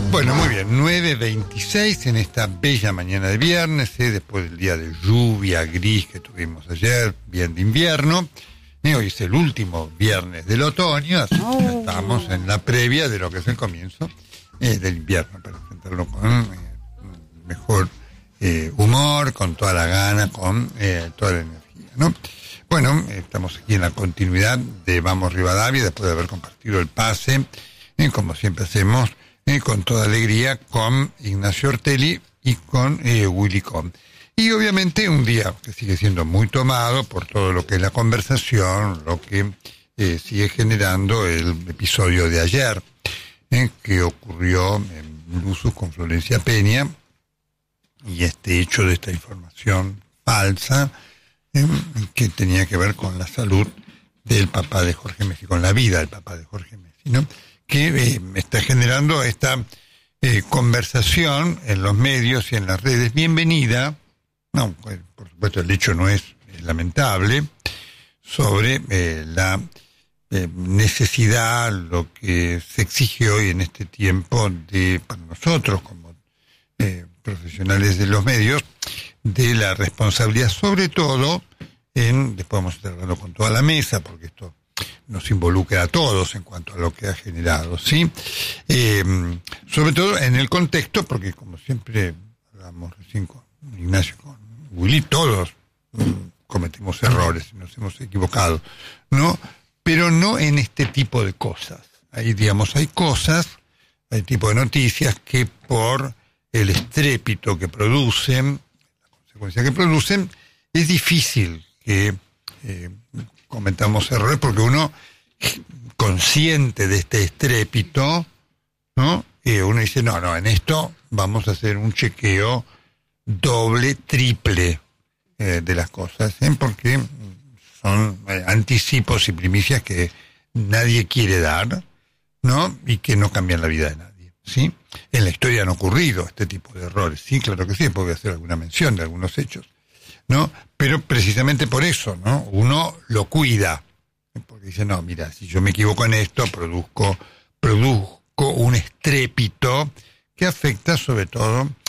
Bueno, muy bien, 9:26 en esta bella mañana de viernes, después del día de lluvia gris que tuvimos ayer, bien de invierno. Hoy es el último viernes del otoño, así que ya estamos en la previa de lo que es el comienzo del invierno, para enfrentarlo con mejor humor, con toda la gana, con toda la energía, ¿no? Bueno, estamos aquí en la continuidad de Vamos Rivadavia, después de haber compartido el pase, como siempre hacemos, con toda alegría, con Ignacio Ortelli y con Willy Cohn. Y obviamente un día que sigue siendo muy tomado por todo lo que es la conversación, lo que sigue generando el episodio de ayer, que ocurrió en Luzu con Florencia Peña, y este hecho de esta información falsa, que tenía que ver con la salud del papá de Jorge Messi, con la vida del papá de Jorge Messi, ¿no? Que está generando esta conversación en los medios y en las redes. Bienvenida, no, pues, por supuesto el hecho no es lamentable, sobre la necesidad, lo que se exige hoy en este tiempo para nosotros como profesionales de los medios, de la responsabilidad, sobre todo después vamos a estar hablando con toda la mesa, porque esto nos involucra a todos en cuanto a lo que ha generado, ¿sí? Sobre todo en el contexto, porque como siempre hablamos recién con Ignacio, con Willy, todos cometimos errores y nos hemos equivocado, ¿no? Pero no en este tipo de cosas. Ahí, digamos, hay tipo de noticias que por el estrépito que producen, la consecuencia que producen, es difícil que cometamos errores, porque uno, consciente de este estrépito, ¿no? Uno dice, no, en esto vamos a hacer un chequeo doble, triple de las cosas, porque son anticipos y primicias que nadie quiere dar, ¿no? Y que no cambian la vida de nadie, ¿sí? En la historia han ocurrido este tipo de errores, sí, claro que sí, puedo hacer alguna mención de algunos hechos, ¿no? Pero precisamente por eso, ¿no? Uno lo cuida, porque dice, no, mira, si yo me equivoco en esto, produzco un estrépito que afecta sobre todo